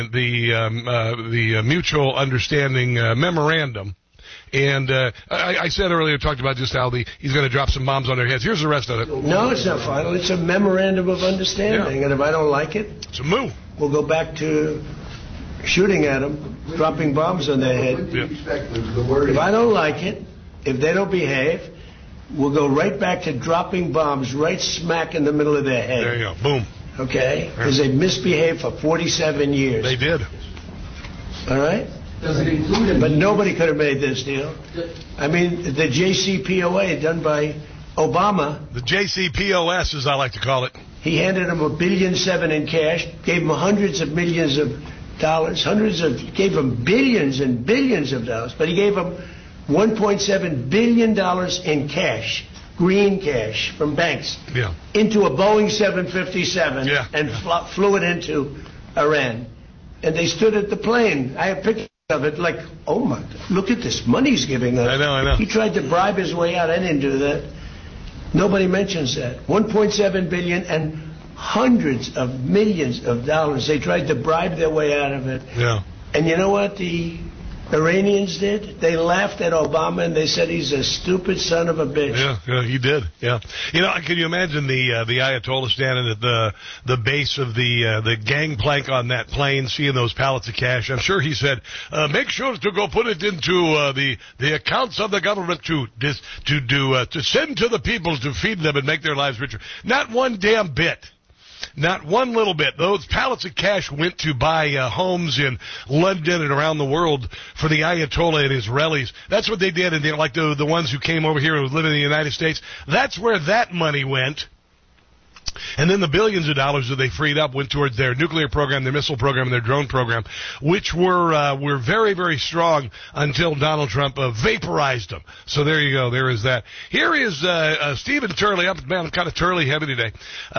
the mutual understanding memorandum. And I said earlier, talked about just how he's going to drop some bombs on their heads. Here's the rest of it. No, it's not final. It's a memorandum of understanding. Yeah. And if I don't like it, it's a move. We'll go back to shooting at them, dropping bombs on their head. Yeah. If I don't like it, if they don't behave, we'll go right back to dropping bombs right smack in the middle of their head. There you go. Boom. Okay? Because they misbehaved for 47 years. They did. All right? Does it include But nobody could have made this deal. I mean, the JCPOA done by Obama. The JCPOS, as I like to call it. He handed him $1.7 billion in cash, gave him hundreds of millions of dollars, gave him billions and billions of dollars, but he gave him $1.7 billion in cash, green cash from banks, into a Boeing 757 and flew it into Iran. And they stood at the plane. I have pictures of it like, oh my, look at this money he's giving us. I know. He tried to bribe his way out. I didn't do that. Nobody mentions that. $1.7 billion and hundreds of millions of dollars. They tried to bribe their way out of it. Yeah. And you know what the Iranians did? They laughed at Obama and they said he's a stupid son of a bitch. Yeah, he did. Yeah. You know, can you imagine the Ayatollah standing at the base of the gangplank on that plane, seeing those pallets of cash? I'm sure he said, make sure to go put it into the accounts of the government to send to the people to feed them and make their lives richer. Not one damn bit. Not one little bit. Those pallets of cash went to buy homes in London and around the world for the Ayatollah and his Israelis. That's what they did, and like the ones who came over here and live in the United States. That's where that money went. And then the billions of dollars that they freed up went towards their nuclear program, their missile program, and their drone program, which were very, very strong until Donald Trump vaporized them. So there you go. There is that. Here is Stephen Turley. Man, I'm kind of Turley heavy today.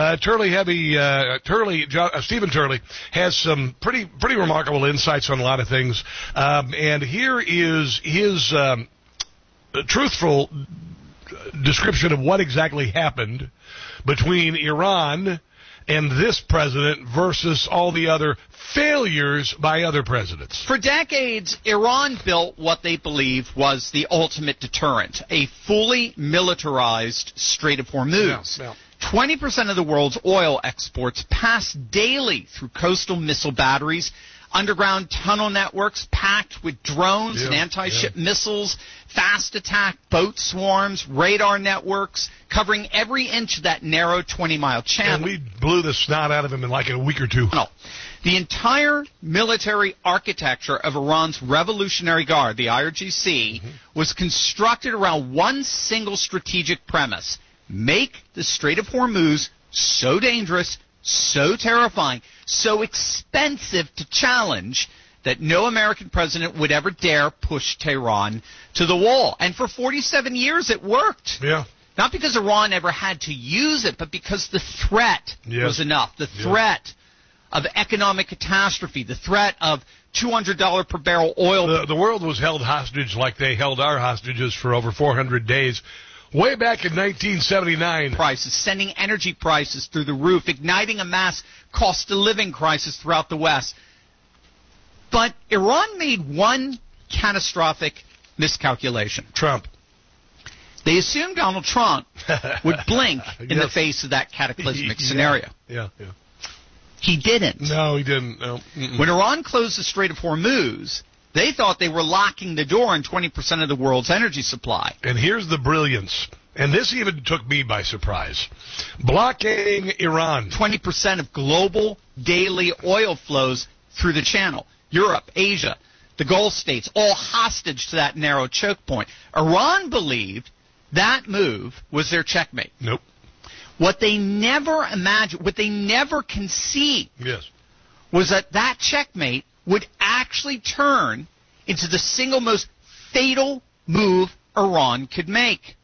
Stephen Turley has some pretty remarkable insights on a lot of things. And here is his truthful description of what exactly happened between Iran and this president versus all the other failures by other presidents. For decades, Iran built what they believe was the ultimate deterrent, a fully militarized Strait of Hormuz. 20% of the world's oil exports pass daily through coastal missile batteries, underground tunnel networks packed with drones and anti-ship missiles, fast attack boat swarms, radar networks, covering every inch of that narrow 20-mile channel. And we blew the snot out of him in like a week or two. No. The entire military architecture of Iran's Revolutionary Guard, the IRGC, was constructed around one single strategic premise: make the Strait of Hormuz so dangerous, so terrifying, so expensive to challenge that no American president would ever dare push Tehran to the wall. And for 47 years it worked. Yeah. Not because Iran ever had to use it, but because the threat was enough. The threat of economic catastrophe, the threat of $200 per barrel oil. The world was held hostage like they held our hostages for over 400 days. Way back in 1979. Prices, sending energy prices through the roof, igniting a mass cost-of-living crisis throughout the West. But Iran made one catastrophic miscalculation. Trump. They assumed Donald Trump would blink in the face of that cataclysmic scenario. Yeah. He didn't. No, he didn't. No. When Iran closed the Strait of Hormuz, they thought they were locking the door on 20% of the world's energy supply. And here's the brilliance. And this even took me by surprise. Blockading Iran. 20% of global daily oil flows through the channel. Europe, Asia, the Gulf states, all hostage to that narrow choke point. Iran believed that move was their checkmate. Nope. What they never imagined, what they never conceived, was that checkmate would actually turn into the single most fatal move Iran could make.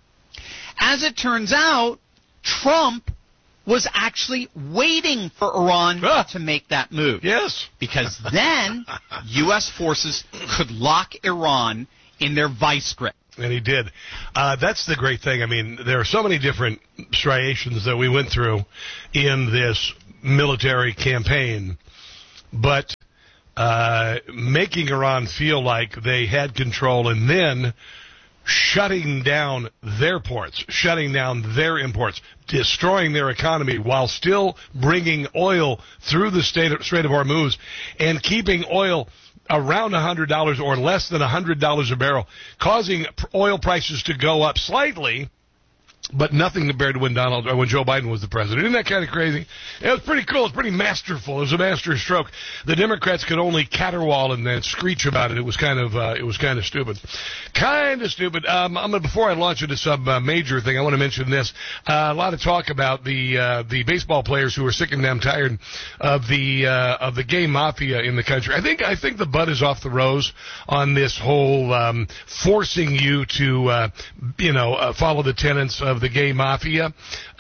As it turns out, Trump was actually waiting for Iran to make that move. Yes. Because then U.S. forces could lock Iran in their vice grip. And he did. That's the great thing. I mean, there are so many different striations that we went through in this military campaign, but making Iran feel like they had control, and then shutting down their ports, shutting down their imports, destroying their economy while still bringing oil through the Strait of Hormuz and keeping oil around $100 or less than $100 a barrel, causing oil prices to go up slightly, but nothing compared to when Joe Biden was the president. Isn't that kind of crazy? It was pretty cool. It was pretty masterful. It was a master stroke. The Democrats could only caterwaul and then screech about it. It was kind of stupid. Kind of stupid. Before I launch into some major thing, I want to mention this. A lot of talk about the baseball players who are sick and damn tired of the gay mafia in the country. I think the bud is off the rose on this whole forcing you to follow the tenets of the gay mafia.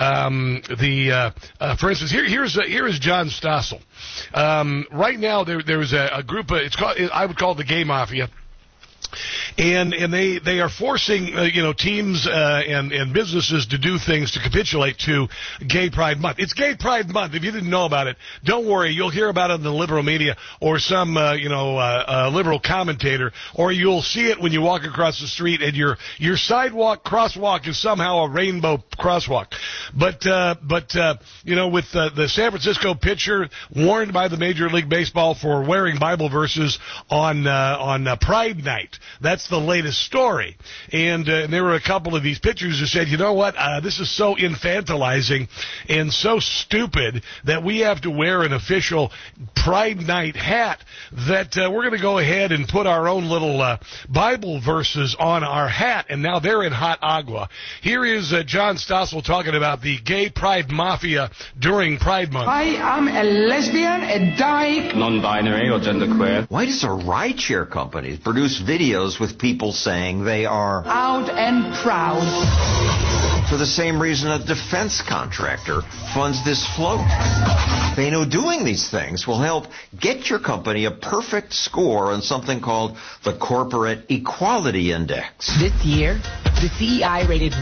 For instance, here is John Stossel. Right now, there's a group. I would call it the gay mafia. And they are forcing teams and businesses to do things to capitulate to Gay Pride Month. It's Gay Pride Month. If you didn't know about it, don't worry. You'll hear about it in the liberal media or some liberal commentator, or you'll see it when you walk across the street and your sidewalk crosswalk is somehow a rainbow crosswalk. But with the San Francisco pitcher warned by the Major League Baseball for wearing Bible verses on Pride Night. That's the latest story. And there were a couple of these pitchers who said, you know what, this is so infantilizing and so stupid that we have to wear an official Pride Night hat that we're going to go ahead and put our own little Bible verses on our hat. And now they're in hot agua. Here is John Stossel talking about the gay Pride mafia during Pride Month. I am a lesbian, a dyke, non-binary or genderqueer. Why does a rideshare company produce videos with people saying they are out and proud? For the same reason a defense contractor funds this float. They know doing these things will help get your company a perfect score on something called the Corporate Equality Index. This year, the CEI rated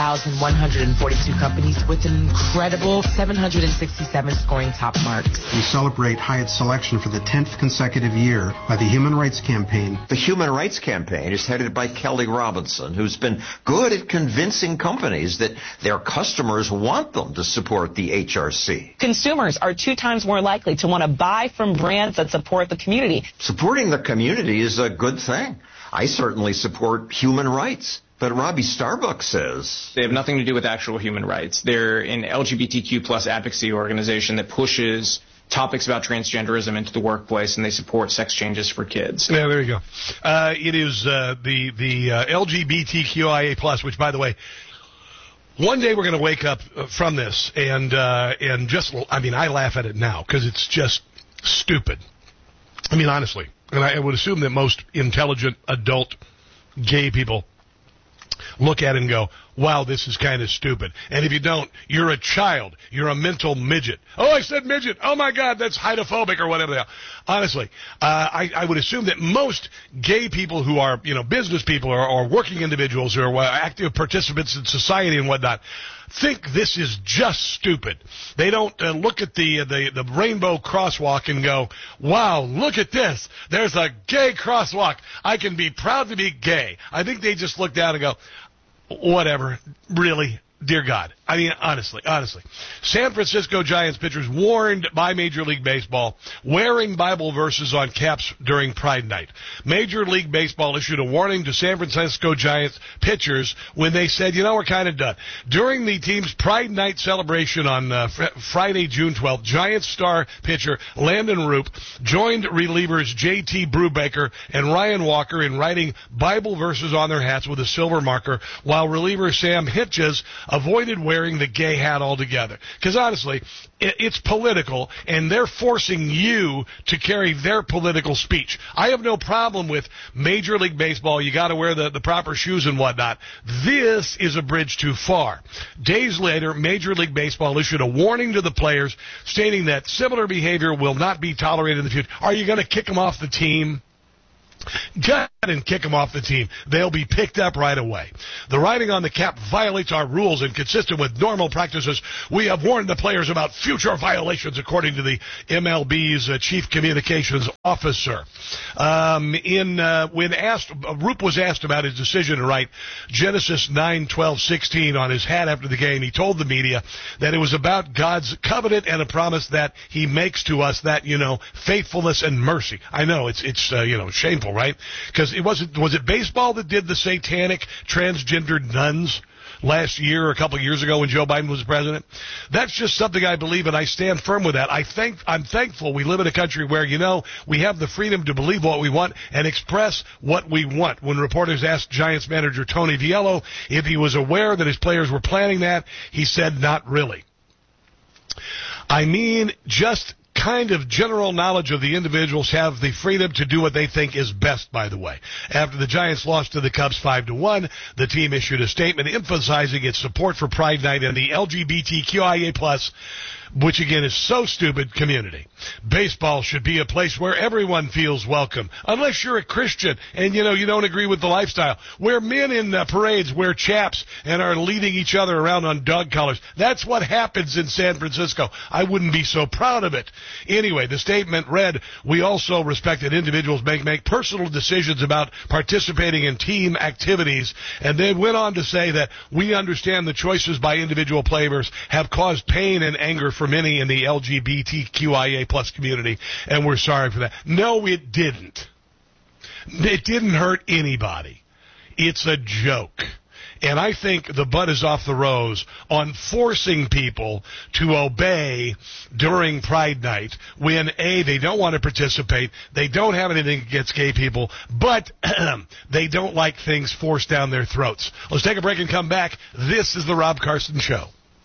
1,142 companies with an incredible 767 scoring top marks. We celebrate Hyatt's selection for the 10th consecutive year by the Human Rights Campaign. The Human Rights Campaign is headed by Kelly Robinson, who's been good at convincing companies that their customers want them to support the HRC. Consumers are 2 times more likely to want to buy from brands that support the community. Supporting the community is a good thing. I certainly support human rights. But Robbie Starbuck says they have nothing to do with actual human rights. They're an LGBTQ plus advocacy organization that pushes topics about transgenderism into the workplace, and they support sex changes for kids. Yeah, there you go. It is the LGBTQIA plus, which, by the way, one day we're going to wake up from this and just, I laugh at it now because it's just stupid. Honestly. And I would assume that most intelligent adult gay people look at it and go, wow, this is kind of stupid. And if you don't, you're a child. You're a mental midget. Oh, I said midget. Oh, my God, that's hydophobic or whatever they are. Honestly, I would assume that most gay people who are, business people or working individuals or active participants in society and whatnot think this is just stupid. They don't look at the rainbow crosswalk and go, wow, look at this. There's a gay crosswalk. I can be proud to be gay. I think they just look down and go, whatever, really, dear God. Honestly. San Francisco Giants pitchers warned by Major League Baseball wearing Bible verses on caps during Pride Night. Major League Baseball issued a warning to San Francisco Giants pitchers when they said, we're kind of done. During the team's Pride Night celebration on Friday, June 12th, Giants star pitcher Landon Roop joined relievers J.T. Brubaker and Ryan Walker in writing Bible verses on their hats with a silver marker, while reliever Sam Hitches avoided wearing the gay hat altogether. Because honestly, it's political, and they're forcing you to carry their political speech. I have no problem with Major League Baseball. You got to wear the proper shoes and whatnot. This is a bridge too far. Days later, Major League Baseball issued a warning to the players stating that similar behavior will not be tolerated in the future. Are you going to kick them off the team? Go ahead and kick them off the team. They'll be picked up right away. The writing on the cap violates our rules and consistent with normal practices. We have warned the players about future violations, according to the MLB's chief communications officer. When Roop was asked about his decision to write Genesis 9:12-16 on his hat after the game, he told the media that it was about God's covenant and a promise that he makes to us, that, faithfulness and mercy. I know it's shameful, right? Because was it baseball that did the satanic transgendered nuns last year or a couple of years ago when Joe Biden was president? That's just something I believe, and I stand firm with that. I'm thankful we live in a country where, we have the freedom to believe what we want and express what we want. When reporters asked Giants manager Tony Vitello if he was aware that his players were planning that, he said not really. I mean, just kind of general knowledge of the individuals have the freedom to do what they think is best, by the way. After the Giants lost to the Cubs 5-1, the team issued a statement emphasizing its support for Pride Night and the LGBTQIA+, which again is so stupid, community. Baseball should be a place where everyone feels welcome, unless you're a Christian and you don't agree with the lifestyle, where men in parades wear chaps and are leading each other around on dog collars. That's what happens in San Francisco. I wouldn't be so proud of it. Anyway, the statement read, "We also respect that individuals make personal decisions about participating in team activities," and then went on to say that we understand the choices by individual players have caused pain and anger for many in the LGBTQIA+ community, and we're sorry for that. No, it didn't. It didn't hurt anybody. It's a joke. And I think the butt is off the rose on forcing people to obey during Pride Night when, A, they don't want to participate, they don't have anything against gay people, but they don't like things forced down their throats. Let's take a break and come back. This is the Rob Carson Show.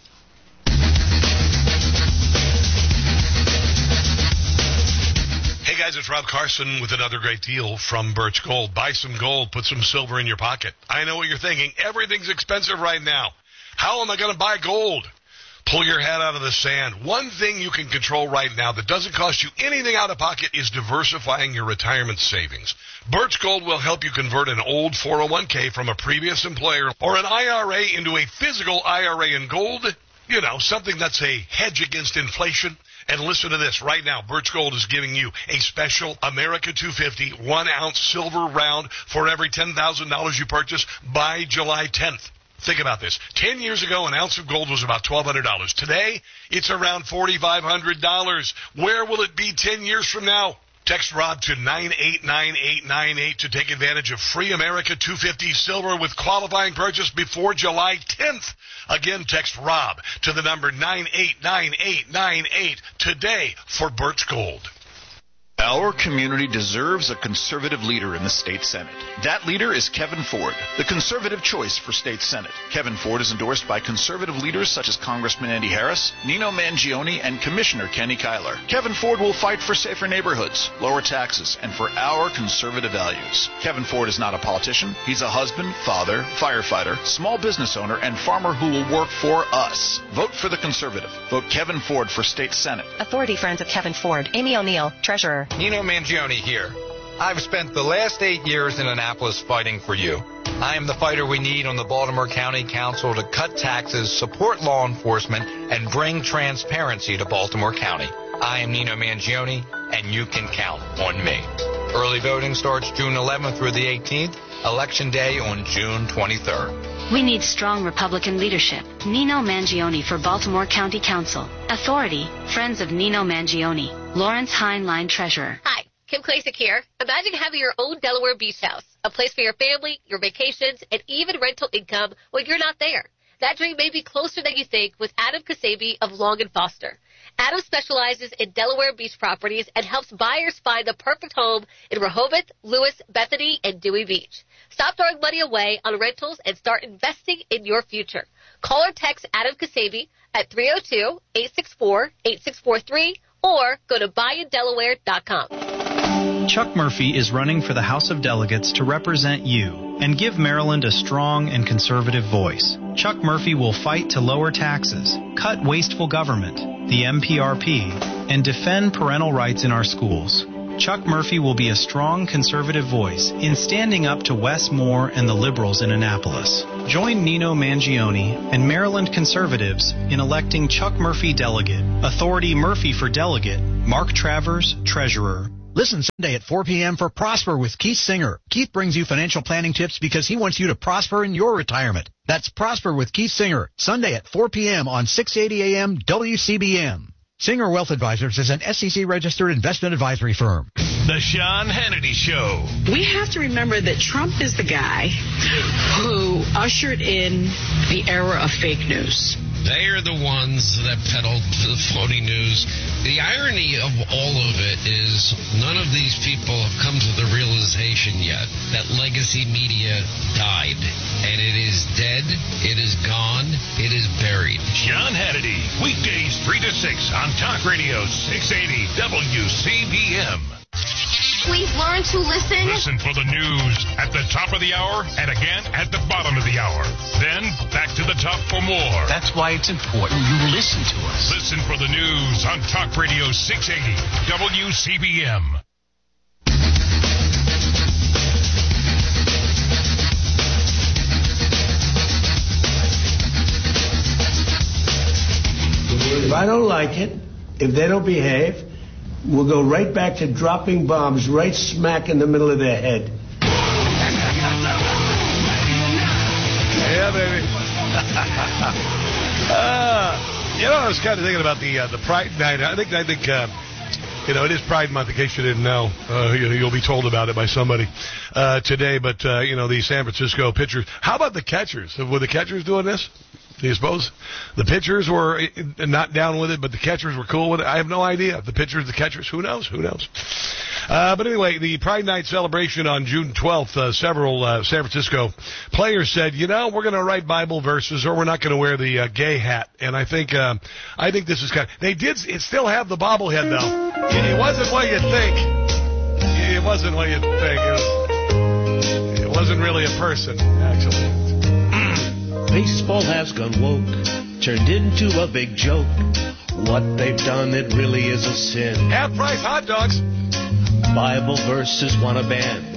Hey guys, it's Rob Carson with another great deal from Birch Gold. Buy some gold, put some silver in your pocket. I know what you're thinking. Everything's expensive right now. How am I going to buy gold? Pull your head out of the sand. One thing you can control right now that doesn't cost you anything out of pocket is diversifying your retirement savings. Birch Gold will help you convert an old 401k from a previous employer or an IRA into a physical IRA in gold. Something that's a hedge against inflation. And listen to this. Right now, Birch Gold is giving you a special America 250 1-ounce silver round for every $10,000 you purchase by July 10th. Think about this. 10 years ago, an ounce of gold was about $1,200. Today, it's around $4,500. Where will it be 10 years from now? Text Rob to 989898 to take advantage of free America 250 silver with qualifying purchase before July 10th. Again, text Rob to the number 989898 today for Birch Gold. Our community deserves a conservative leader in the state Senate. That leader is Kevin Ford, the conservative choice for state Senate. Kevin Ford is endorsed by conservative leaders such as Congressman Andy Harris, Nino Mangione, and Commissioner Kenny Kyler. Kevin Ford will fight for safer neighborhoods, lower taxes, and for our conservative values. Kevin Ford is not a politician. He's a husband, father, firefighter, small business owner, and farmer who will work for us. Vote for the conservative. Vote Kevin Ford for state Senate. Authority Friends of Kevin Ford. Amy O'Neill, Treasurer. Nino Mangione here. I've spent the last 8 years in Annapolis fighting for you. I am the fighter we need on the Baltimore County Council to cut taxes, support law enforcement, and bring transparency to Baltimore County. I am Nino Mangione, and you can count on me. Early voting starts June 11th through the 18th. Election Day on June 23rd. We need strong Republican leadership. Nino Mangione for Baltimore County Council. Authority, Friends of Nino Mangione. Lawrence Heinlein, Treasurer. Hi, Kim Klasick here. Imagine having your own Delaware beach house, a place for your family, your vacations, and even rental income when you're not there. That dream may be closer than you think with Adam Kasabi of Long & Foster. Adam specializes in Delaware beach properties and helps buyers find the perfect home in Rehoboth, Lewis, Bethany, and Dewey Beach. Stop throwing money away on rentals and start investing in your future. Call or text Adam Kasabi at 302-864-8643 or go to buyindelaware.com. Chuck Murphy is running for the House of Delegates to represent you and give Maryland a strong and conservative voice. Chuck Murphy will fight to lower taxes, cut wasteful government, the MPRP, and defend parental rights in our schools. Chuck Murphy will be a strong conservative voice in standing up to Wes Moore and the liberals in Annapolis. Join Nino Mangione and Maryland conservatives in electing Chuck Murphy delegate, Authority Murphy for delegate, Mark Travers, treasurer. Listen Sunday at 4 p.m. for Prosper with Keith Singer. Keith brings you financial planning tips because he wants you to prosper in your retirement. That's Prosper with Keith Singer, Sunday at 4 p.m. on 680 AM WCBM. Singer Wealth Advisors is an SEC-registered investment advisory firm. The Sean Hannity Show. We have to remember that Trump is the guy who ushered in the era of fake news. They are the ones that peddled the phony news. The irony of all of it is none of these people have come to the realization yet that legacy media died. And it is dead, it is gone, it is buried. Sean Hannity, weekdays 3 to 6 on Talk Radio 680 WCBM. Please learn to listen. Listen for the news at the top of the hour and again at the bottom of the hour. Then back to the top for more. That's why it's important you listen to us. Listen for the news on Talk Radio 680 WCBM. If I don't like it, if they don't behave, we'll go right back to dropping bombs right smack in the middle of their head. Yeah, baby. I was kind of thinking about the Pride Night. I think it is Pride Month, in case you didn't know. You'll be told about it by somebody today. But, the San Francisco pitchers. How about the catchers? Were the catchers doing this? Do you suppose? The pitchers were not down with it, but the catchers were cool with it. I have no idea. The pitchers, the catchers, who knows? But anyway, the Pride Night celebration on June 12th, several San Francisco players said, we're going to write Bible verses or we're not going to wear the gay hat. And I think this is kind of... They did still have the bobblehead, though. It wasn't what you think. It wasn't what you think. It wasn't really a person, actually. Baseball has gone woke, turned into a big joke. What they've done, it really is a sin. Half-price hot dogs. Bible verses want to ban.